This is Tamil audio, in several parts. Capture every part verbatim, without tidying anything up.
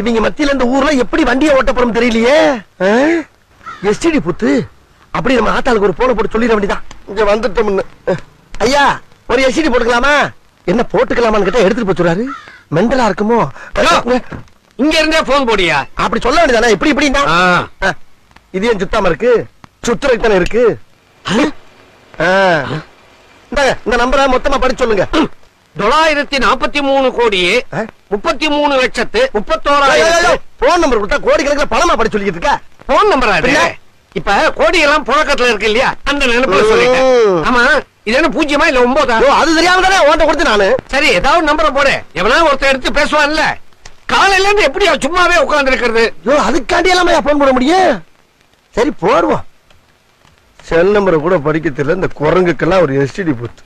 இவங்க மத்தியில இந்த ஊர்ல எப்படி வண்டியை ஓட்டப்படும் தெரியலையே. எஸ்டிடி புத்து அப்படி நம்ம ஆத்தாளுக்கு ஒரு போன போட்டு சொல்லிட வேண்டியதான். இங்க வந்துட்டோம்னு. ஐயா ஒரு எஸ்டிடி போட்டுக்கலாமா? என்ன போட்டுக்கலாமான்னு கேட்டா எடுத்துட்டு போச்சுறாரு. மெண்டலா இருக்குமோ? இங்க இருந்தே போன் போடியா? அப்படி சொல்ல வேண்டியதானே. இப்படி இப்படின்னா இது ஏன் சுத்தாம இருக்கு? சுத்துறதுக்கு தானே இருக்கு. இந்த நம்பரை மொத்தமா படிச்சு சொல்லுங்க. தொள்ளாயிரத்தி நாற்பத்தி மூணு கோடியே முப்பத்தி மூணு லட்சத்து முப்பத்தோராயிரம். போன் நம்பர் கொடுத்தா கோடி கணக்கில் பணமா படிச்சு சொல்லிட்டு இருக்க. போன் நம்பரா இது? இப்ப கோடி எல்லாம் புழக்கத்துல இருக்கு இல்லையா, அந்த நினைப்புல சொல்லிட்டேன். ஆமா, இது என்ன பூஜ்ஜியமா இல்ல ஒன்பதா? அது தெரியாம தானே ஓட்ட கொடுத்து நானு. சரி, ஏதாவது நம்பரை போடு. எவனா ஒருத்தர் எடுத்து பேசுவான்ல. காலையில இருந்து எப்படியா சும்மாவே உட்கார்ந்து இருக்கிறது? அதுக்காண்டி எல்லாம் போன் போட முடியும். சரி போடுவோம். செல் நம்பரை கூட படிக்க தெரியல இந்த குரங்குக்கெல்லாம் ஒரு எஸ்டிடி போட்டு.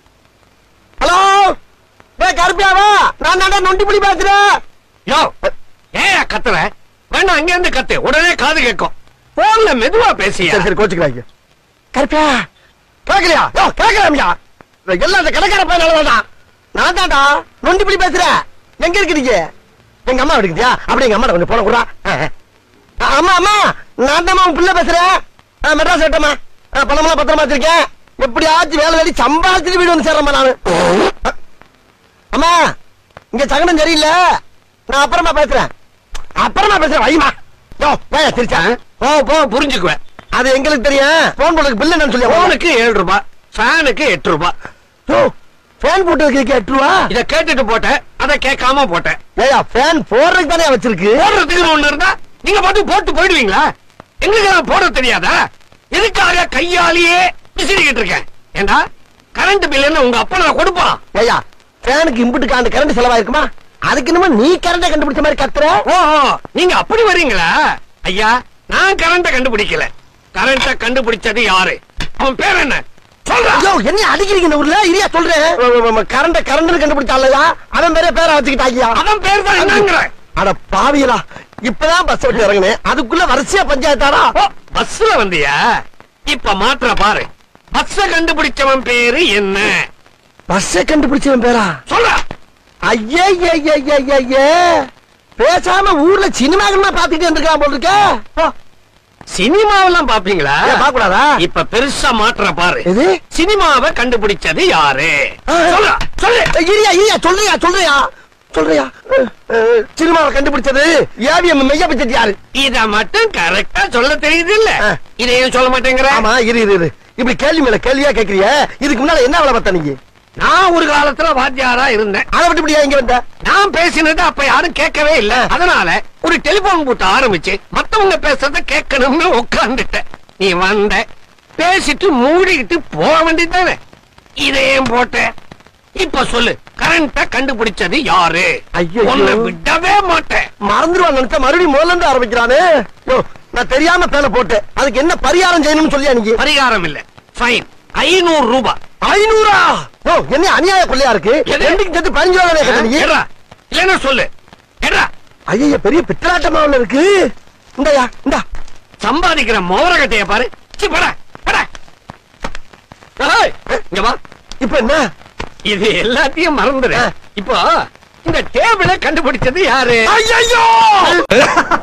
ஹலோ கருப்பியாவா? நான் தான் நொண்டி புடி பேசுறேன். யோ ஏன் கத்துற? வேணா அங்க இருந்து கத்து, உடனே காது கேட்கும். போன்ல மெதுவா பேசியா. சரி சரி கோச்சுக்கிறாங்க. கருப்பியா கேட்கலையா? யோ கேட்கலாமியா? எல்லாம் அந்த கடைக்கார பையனாலதான். நான் தான்டா நொண்டி புடி பேசுறேன். எங்க இருக்கிறீங்க? எங்க அம்மா எடுக்குதியா? அப்படி எங்க அம்மா கொஞ்சம் போன கூட. அம்மா அம்மா நான் தான் உன் பிள்ளை பேசுறேன். மெட்ராஸ் கட்டமா பணமெல்லாம் பத்திரமா வச்சிருக்கேன். எப்படியாச்சும் வேலை வேலை சம்பாதிச்சுட்டு வீடு வந்து சேர்றேன் நானு. அம்மா இங்க சகனம் சரியில்லை. நான் அப்புறமா பேசுறேன். அப்புறமா பேசுறேன். வைமா யோ ஏ திருச்சா போ போ புரிஞ்சுக்குவேன். அது எங்களுக்கு தெரியும். போன் போடுறதுக்கு பில்லு என்னன்னு சொல்லி. போனுக்கு ஏழு ரூபாய், ஃபேனுக்கு எட்டு ரூபாய். யோ ஃபேன் போட்டதுக்கு எட்டு ரூபா. இத கேட்டுட்டு போட்டேன், அதை கேட்காம போட்டேன். ஏயா ஃபேன் போடுறதுக்கு தானே வச்சிருக்கு. போடுறதுக்கு ஒண்ணு இருந்தா நீங்க பார்த்து போட்டு போயிடுவீங்களா? எங்களுக்கு போட தெரியாதா? எதுக்காக கையாலேயே விசிறிக்கிட்டு இருக்கேன்? ஏண்டா கரண்ட் பில் என்ன உங்க அப்பா நான் கொடுப்பான்? ஏயா ஃபேனுக்கு இம்புட்டு காண்டு கரண்ட் செலவாயிருக்குமா? அதுக்கு நம்ம நீ கரண்ட கண்டுபிடிச்ச மாதிரி கத்துற. ஓஹோ, நீங்க அப்படி வரீங்களா? ஐயா நான் கரண்ட கண்டுபிடிக்கல. கரண்ட கண்டுபிடிச்சது யாரு? அவன் பேர் என்ன சொல்றா? என்ன அடிக்கிறீங்க இந்த ஊர்ல? இல்லையா சொல்றேன். கரண்ட கரண்ட் கண்டுபிடிச்சாலையா அவன் பேரே பேரை வச்சுக்கிட்டாங்க. அவன் பேர் தான் என்னங்கிற? அட பாவியலா, இப்பதான் பஸ் விட்டு இறங்கினேன். அதுக்குள்ள வரிசையா பஞ்சாயத்தாரா? பஸ்ல வந்தியா? இப்ப மாத்திர பாரு. பஸ்ஸ கண்டுபிடிச்சவன் பேரு என்ன? பஸ்ஸ கண்டுபிடிச்சவன் பேரா சொல்ற? ஐயே பேசாம ஊர்ல சினிமாக்கள்மா பாத்துக்கிட்டு இருக்கான் போல இருக்க. சினிமாவெல்லாம் பாப்பீங்களா? பாக்கூடாதா? இப்ப பெருசா மாற்ற பாரு. எது? சினிமாவை கண்டுபிடிச்சது யாரு? சொல்ற சொல்லு. இரியா இரியா சொல்றியா சொல்றியா சொல்றியா சினிமாவை கண்டுபிடிச்சது ஏவிஎம் மெய்யா பட்ஜெட் யாரு? இத மட்டும் கரெக்டா சொல்ல தெரியுது இல்ல? இதையும் சொல்ல மாட்டேங்கிற. ஆமா இரு இரு இப்படி கேள்வி மேல கேள்வியா கேக்குறிய. இதுக்கு முன்னால என்ன வேலை பார்த்த நீங்க? நான் ஒரு காலத்துல வாத்தியாரா இருந்தேன். அதை விட்டு இப்படியா இங்க வந்த? நான் பேசினது அப்ப யாரும் கேட்கவே இல்ல. அதனால ஒரு டெலிபோன் பூத்த ஆரம்பிச்சு மத்தவங்க பேசுறத கேட்கணும்னு உட்கார்ந்துட்டேன். நீ வந்த பேசிட்டு மூடிக்கிட்டு போக வேண்டியதானே. இதையும் போட்ட. இப்ப சொல்லு, கரண்ட கண்டுபிடிச்சது யாரு? ஒண்ணு விடவே மாட்டேன். மறந்துடுவான் நினைச்சா மறுபடியும் முதல்ல இருந்து ஆரம்பிக்கிறானே. நான் தெரியாம பேல போட்டேன். அதுக்கு என்ன பரிகாரம் செய்யணும்னு சொல்லியா நீங்க? பரிகாரம் இல்ல, ஃபைன். ஐநூறு ரூபாய். ஐநூறா? என்ன அநியாய கொள்ளையா இருக்கு? பதினஞ்சு ரூபா இல்லன்னா சொல்லு. ஐயா பெரிய பித்தலாட்டமா இருக்கு. இந்தயா இந்தா சம்பாதிக்கிற மோரகட்டைய பாரு. இப்ப என்ன? இது எல்லாத்தையும் மறந்துடு. இப்போ இந்த டேபிளை கண்டுபிடிச்சது யாரு? ஐயோ